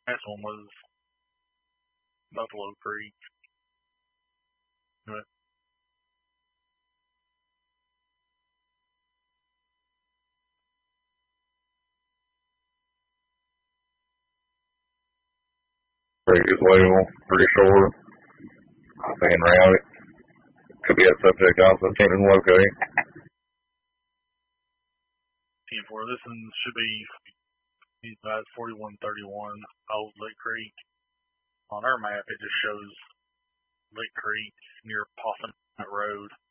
last one was Buffalo Creek. But Creek as well, pretty short. Fan rally. Could be a subject also, can't even locate. 10-4. This one should be these guys 4131 Old Lick Creek. On our map, it just shows Lick Creek near Possum Road.